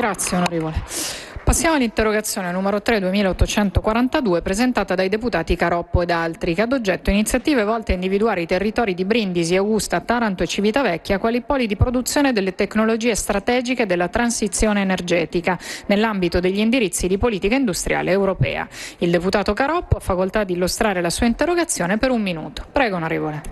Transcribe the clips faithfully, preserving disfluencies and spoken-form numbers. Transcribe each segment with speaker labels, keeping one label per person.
Speaker 1: Grazie onorevole. Passiamo all'interrogazione numero tre duemilaottocentoquarantadue presentata dai deputati Caroppo ed altri, che ha ad oggetto iniziative volte a individuare i territori di Brindisi, Augusta, Taranto e Civitavecchia quali poli di produzione delle tecnologie strategiche della transizione energetica nell'ambito degli indirizzi di politica industriale europea. Il deputato Caroppo ha facoltà di illustrare la sua interrogazione per un minuto. Prego onorevole.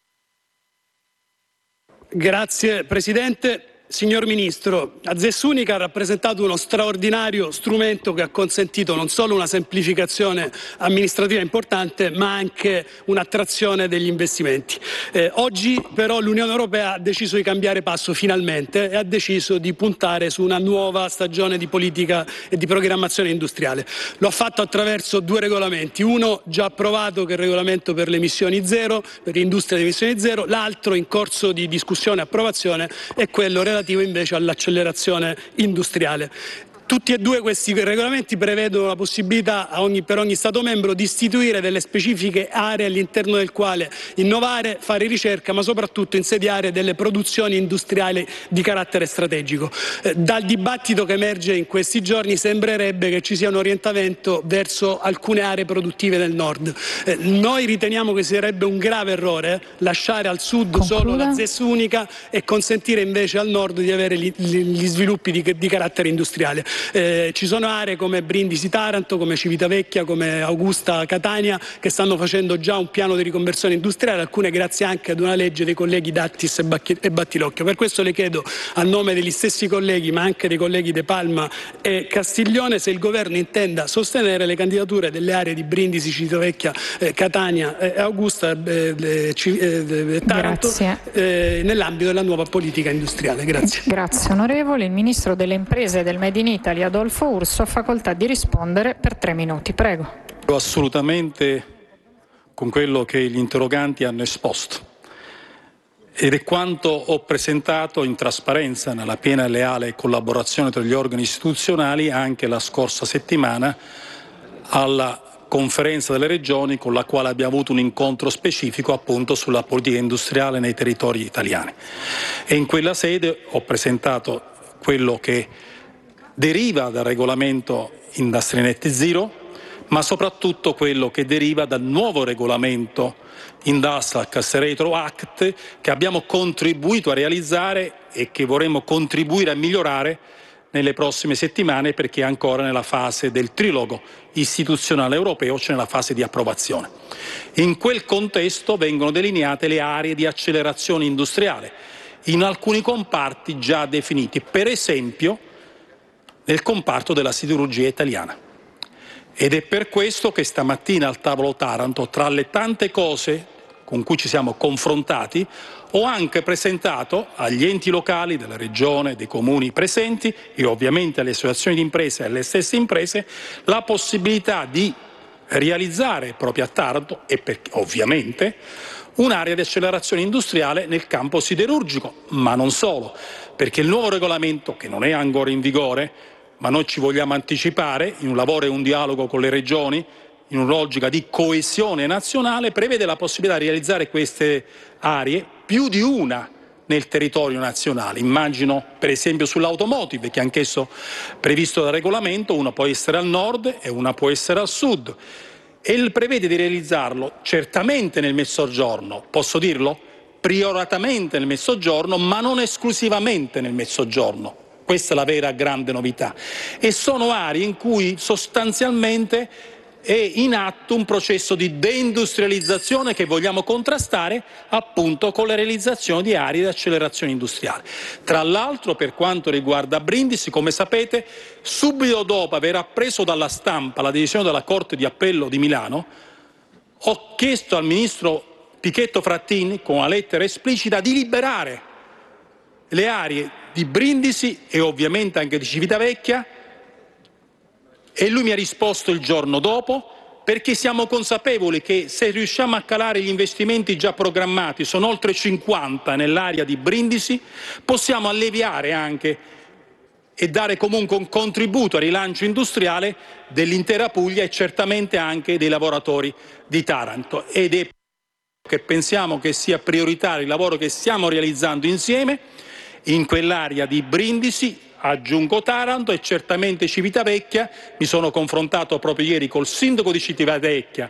Speaker 2: Grazie Presidente. Signor Ministro, AZES Unica ha rappresentato uno straordinario strumento che ha consentito non solo una semplificazione amministrativa importante, ma anche un'attrazione degli investimenti. Eh, oggi però l'Unione Europea ha deciso di cambiare passo finalmente e ha deciso di puntare su una nuova stagione di politica e di programmazione industriale. Lo ha fatto attraverso due regolamenti, uno già approvato che è il regolamento per le emissioni zero, per l'industria di emissioni zero, l'altro in corso di discussione e approvazione è quello relativo invece all'accelerazione industriale. Tutti e due questi regolamenti prevedono la possibilità a ogni, per ogni Stato membro di istituire delle specifiche aree all'interno del quale innovare, fare ricerca, ma soprattutto insediare delle produzioni industriali di carattere strategico. Eh, dal dibattito che emerge in questi giorni sembrerebbe che ci sia un orientamento verso alcune aree produttive del nord. Eh, noi riteniamo che sarebbe un grave errore lasciare al sud
Speaker 1: Concluda.
Speaker 2: solo la ZES unica e consentire invece al nord di avere gli, gli sviluppi di, di carattere industriale. Eh, ci sono aree come Brindisi Taranto, come Civitavecchia, come Augusta Catania che stanno facendo già un piano di riconversione industriale, alcune grazie anche ad una legge dei colleghi Dattis e, Bacchi- e Battilocchio. Per questo le chiedo a nome degli stessi colleghi ma anche dei colleghi De Palma e Castiglione se il governo intenda sostenere le candidature delle aree di Brindisi, Civitavecchia, eh, Catania e eh, Augusta e eh, eh, Taranto eh, nell'ambito della nuova politica industriale. Grazie.
Speaker 1: Grazie onorevole. Il Ministro delle Imprese e del Made in Italy Adolfo Urso ha facoltà di rispondere per tre minuti. Prego.
Speaker 3: Assolutamente con quello che gli interroganti hanno esposto ed è quanto ho presentato in trasparenza nella piena e leale collaborazione tra gli organi istituzionali anche la scorsa settimana alla conferenza delle regioni con la quale abbiamo avuto un incontro specifico appunto sulla politica industriale nei territori italiani e in quella sede ho presentato quello che deriva dal regolamento Industry Net Zero, ma soprattutto quello che deriva dal nuovo regolamento Industrial Accelerator Act che abbiamo contribuito a realizzare e che vorremmo contribuire a migliorare nelle prossime settimane perché è ancora nella fase del trilogo istituzionale europeo, cioè nella fase di approvazione. In quel contesto vengono delineate le aree di accelerazione industriale in alcuni comparti già definiti, per esempio nel comparto della siderurgia italiana. Ed è per questo che stamattina al tavolo Taranto, tra le tante cose con cui ci siamo confrontati, ho anche presentato agli enti locali della regione, dei comuni presenti e ovviamente alle associazioni di imprese e alle stesse imprese la possibilità di realizzare proprio a Taranto e perché, ovviamente un'area di accelerazione industriale nel campo siderurgico, ma non solo, perché il nuovo regolamento, che non è ancora in vigore, ma noi ci vogliamo anticipare in un lavoro e un dialogo con le regioni, in una logica di coesione nazionale, prevede la possibilità di realizzare queste aree, più di una nel territorio nazionale. Immagino per esempio sull'automotive, che è anch'esso previsto dal regolamento, una può essere al nord e una può essere al sud. E prevede di realizzarlo certamente nel Mezzogiorno, posso dirlo? Prioritariamente nel Mezzogiorno, ma non esclusivamente nel Mezzogiorno. Questa è la vera grande novità. E sono aree in cui sostanzialmente è in atto un processo di deindustrializzazione che vogliamo contrastare appunto con la realizzazione di aree di accelerazione industriale. Tra l'altro, per quanto riguarda Brindisi, come sapete, subito dopo aver appreso dalla stampa la decisione della Corte di Appello di Milano, ho chiesto al Ministro Pichetto Frattini, con una lettera esplicita, di liberare le aree di Brindisi e ovviamente anche di Civitavecchia, e lui mi ha risposto il giorno dopo, perché siamo consapevoli che se riusciamo a calare gli investimenti già programmati, sono oltre cinquanta nell'area di Brindisi, possiamo alleviare anche e dare comunque un contributo al rilancio industriale dell'intera Puglia e certamente anche dei lavoratori di Taranto. Ed è che pensiamo che sia prioritario il lavoro che stiamo realizzando insieme in quell'area di Brindisi, aggiungo Taranto e certamente Civitavecchia. Mi sono confrontato proprio ieri col sindaco di Civitavecchia